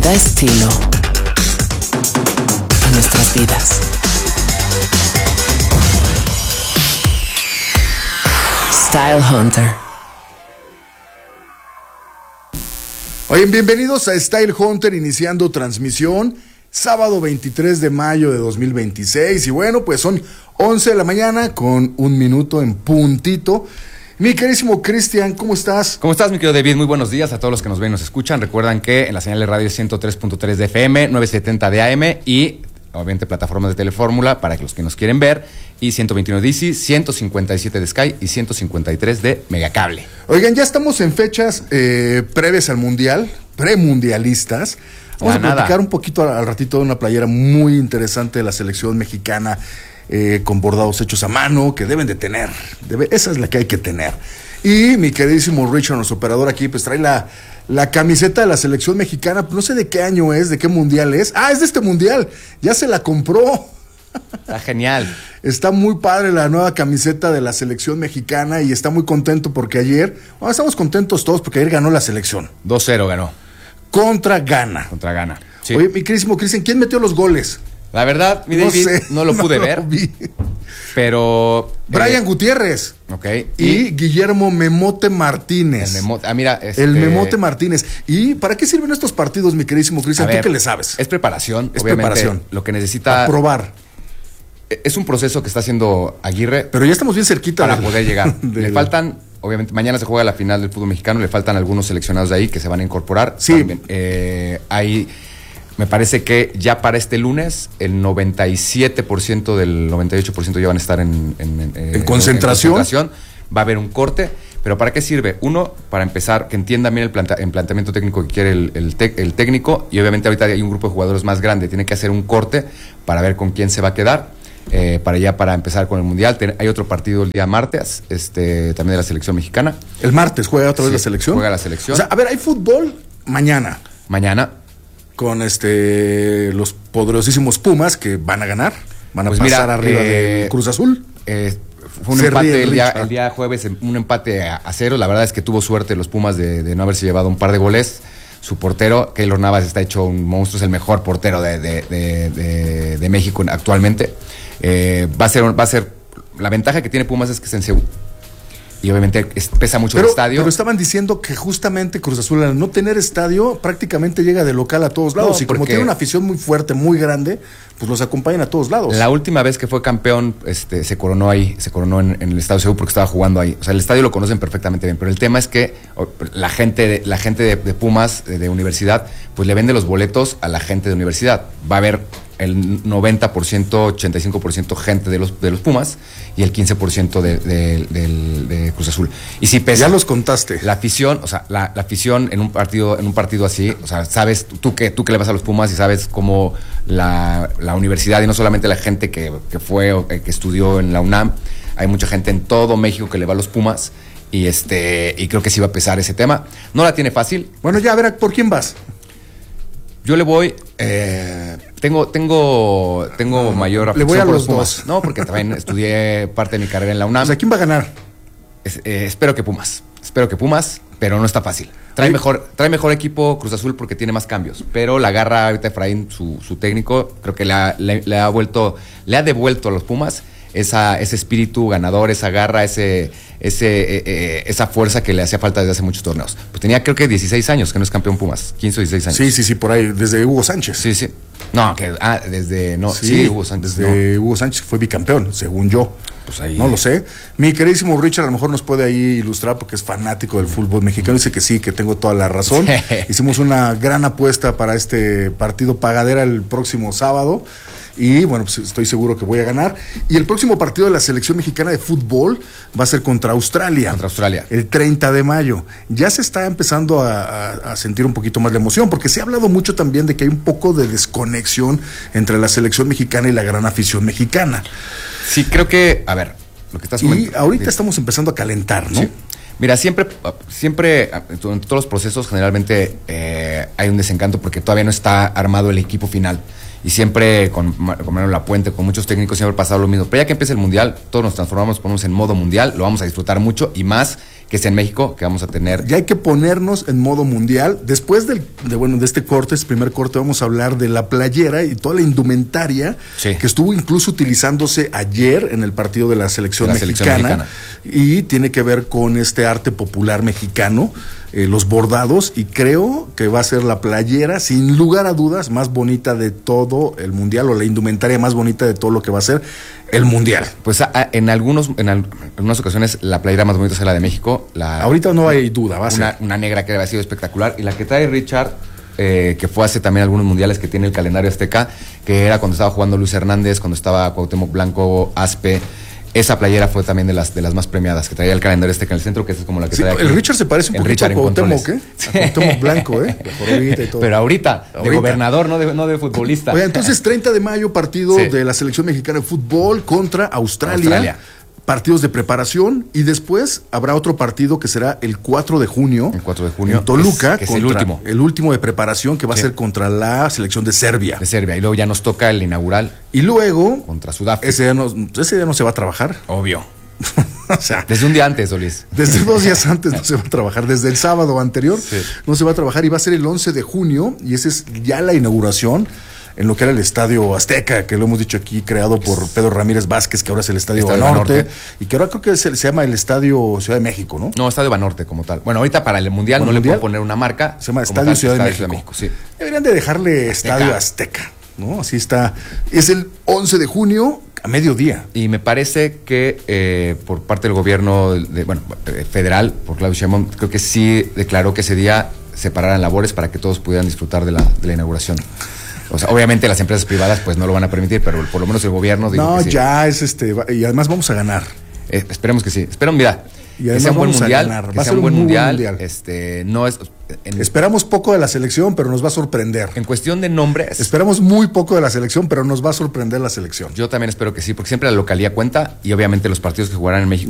da estilo a nuestras vidas. Style Hunter. Oigan, bienvenidos a Style Hunter, iniciando transmisión sábado 23 de mayo de 2026. Y bueno, pues son 11 de la mañana con un minuto en puntito. Mi queridísimo Cristian, ¿cómo estás? ¿Cómo estás, mi querido David? Muy buenos días a todos los que nos ven y nos escuchan. Recuerdan que en la señal de radio es 103.3 de FM, 970 de AM y obviamente plataformas de Telefórmula para que los que nos quieren ver, y 121 de Easy, 157 de Sky y 153 de Megacable. Oigan, ya estamos en fechas previas al Mundial, premundialistas. Vamos a platicar un poquito al ratito de una playera muy interesante de la selección mexicana, con bordados hechos a mano, que deben de tener. Esa es la que hay que tener. Y mi queridísimo Richard, nuestro operador aquí, pues trae la camiseta de la selección mexicana. No sé de qué año es, de qué mundial es. Ah, es de este mundial. Ya se la compró. Está genial. Está muy padre la nueva camiseta de la selección mexicana y está muy contento porque ayer, estamos contentos todos porque ayer ganó la selección. 2-0 ganó. Contra Ghana. Sí. Oye, mi queridísimo Cristian, ¿quién metió los goles? La verdad, mi David, no lo pude ver, pero... Brian Gutiérrez. Ok. Y Guillermo Memote Martínez. Mira, el Memote Martínez. ¿Y para qué sirven estos partidos, mi queridísimo Cristian? ¿Tú qué le sabes? Es preparación. Es obviamente, preparación. Lo que necesita... A probar. Es un proceso que está haciendo Aguirre. Pero ya estamos bien cerquita. Para poder llegar. Le faltan... Obviamente, mañana se juega la final del fútbol mexicano. Le faltan algunos seleccionados de ahí que se van a incorporar. Sí. También, hay... Me parece que ya para este lunes el 97% del 98% ya van a estar en concentración. Va a haber un corte, pero ¿para qué sirve? Uno, para empezar, que entiendan bien el planteamiento técnico que quiere el técnico, y obviamente ahorita hay un grupo de jugadores más grande, tiene que hacer un corte para ver con quién se va a quedar, para empezar con el Mundial. Hay otro partido el día martes, también de la selección mexicana. El martes juega otra vez la selección. Juega la selección. O sea, a ver, hay fútbol mañana. Con los poderosísimos Pumas que van a ganar, van a pasar arriba de Cruz Azul. Fue un empate el día jueves, un empate a 0. La verdad es que tuvo suerte los Pumas de no haberse llevado un par de goles. Su portero, Keylor Navas, está hecho un monstruo, es el mejor portero de México actualmente. Va a ser la ventaja que tiene Pumas es que es en CU. Y obviamente pesa mucho el estadio. Pero estaban diciendo que justamente Cruz Azul, al no tener estadio, prácticamente llega de local a todos lados. Y como tiene una afición muy fuerte, muy grande, pues los acompañan a todos lados. La última vez que fue campeón, se coronó ahí, en el estadio CU porque estaba jugando ahí. O sea, el estadio lo conocen perfectamente bien. Pero el tema es que la gente de Pumas, de universidad, pues le vende los boletos a la gente de universidad. Va a haber el 90%, 85% gente de los Pumas y el 15% de Cruz Azul. Y si pesa, ya los contaste. La afición, o sea, la afición en un partido así, o sea, sabes tú que le vas a los Pumas y sabes cómo la universidad, y no solamente la gente que fue o que estudió en la UNAM, hay mucha gente en todo México que le va a los Pumas y creo que sí va a pesar ese tema. No la tiene fácil. Bueno, ya a ver, ¿por quién vas? Yo le voy, tengo mayor Le afición voy a por los Pumas. dos. No, porque también estudié parte de mi carrera en la UNAM. O sea, ¿quién va a ganar? Espero que Pumas, pero no está fácil. Trae mejor equipo Cruz Azul porque tiene más cambios, pero la agarra ahorita Efraín, su técnico, creo que le ha devuelto a los Pumas ese espíritu ganador, esa garra, esa fuerza que le hacía falta desde hace muchos torneos. Pues tenía creo que 16 años que no es campeón Pumas, 15 o 16 años. Sí, por ahí, desde Hugo Sánchez. Sí. No, Hugo Sánchez. Desde Hugo Sánchez fue bicampeón, según yo. Pues ahí. No lo sé. Mi queridísimo Richard a lo mejor nos puede ahí ilustrar porque es fanático del fútbol mexicano. Dice que sí, que tengo toda la razón. Hicimos una gran apuesta para este partido pagadera el próximo sábado. Y bueno, pues estoy seguro que voy a ganar. Y el próximo partido de la selección mexicana de fútbol va a ser contra Australia. El 30 de mayo. Ya se está empezando a sentir un poquito más la emoción, porque se ha hablado mucho también de que hay un poco de desconexión entre la selección mexicana y la gran afición mexicana. Sí, creo que, a ver, lo que estás comentando. Y ahorita estamos empezando a calentar, ¿no? Sí. Mira, siempre durante todos los procesos generalmente hay un desencanto porque todavía no está armado el equipo final. Y siempre con Manuel Lapuente, con muchos técnicos, siempre ha pasado lo mismo. Pero ya que empieza el Mundial, todos nos transformamos, ponemos en modo Mundial, lo vamos a disfrutar mucho y más que es en México, que vamos a tener. Ya hay que ponernos en modo mundial. Después de este corte, este primer corte, vamos a hablar de la playera y toda la indumentaria Sí. que estuvo incluso utilizándose ayer en el partido de la selección mexicana. Y tiene que ver con este arte popular mexicano, los bordados, y creo que va a ser la playera, sin lugar a dudas, más bonita de todo el mundial, o la indumentaria más bonita de todo lo que va a ser el mundial. Pues en algunas ocasiones la playera más bonita es la de México. Ahorita no hay duda, va a ser. Una negra que había sido espectacular. Y la que trae Richard, que fue hace también algunos mundiales, que tiene el calendario azteca, que era cuando estaba jugando Luis Hernández, cuando estaba Cuauhtémoc Blanco, Aspe. Esa playera fue también de las más premiadas, que traía el calendario azteca en el centro, que es como la que trae aquí. El Richard se parece un poquito a Cuauhtémoc, ¿eh? A Cuauhtémoc Blanco, ¿eh? La jorobita y todo. Pero ahorita, de gobernador, no de futbolista. Oye, entonces 30 de mayo, partido Sí. de la selección mexicana de fútbol contra Australia. Partidos de preparación, y después habrá otro partido que será el 4 de junio. El 4 de junio. En Toluca. Que es el último. El último de preparación, que va a Sí. ser contra la selección de Serbia. De Serbia. Y luego ya nos toca el inaugural Y luego, contra Sudáfrica. ese día no se va a trabajar. Obvio. O sea, Desde un día antes, Solís. desde 2 días antes no se va a trabajar, desde el sábado anterior Sí. no se va a trabajar, y va a ser el 11 de junio, y esa es ya la inauguración en lo que era el Estadio Azteca, que lo hemos dicho aquí, creado por Pedro Ramírez Vázquez, que ahora es el Estadio Estadio Banorte, Banorte. y que ahora creo que se llama el Estadio Ciudad de México, ¿no? No, Estadio Banorte como tal. Bueno, ahorita para el Mundial ¿Para no el le Mundial? puedo poner una marca. Se llama como Estadio tal, Ciudad de Estadio México. sí. Deberían de dejarle Estadio Azteca, ¿no? Así está. Es el 11 de junio a mediodía. Y me parece que por parte del gobierno federal, por Claudio Sheinbaum, creo que sí declaró que ese día separaran labores para que todos pudieran disfrutar de la inauguración. O sea, obviamente las empresas privadas pues no lo van a permitir, pero por lo menos el gobierno dijo No, que sí. ya es y además vamos a ganar. Esperemos que sí. Espero, mira, Y que además sea un buen vamos a mundial, ganar. que Va a sea ser un buen un muy buen mundial. mundial. No es Esperamos poco de la selección, pero nos va a sorprender. en cuestión de nombres. Esperamos muy poco de la selección, pero nos va a sorprender la selección. Yo también espero que sí, porque siempre la localía cuenta y obviamente los partidos que jugarán en México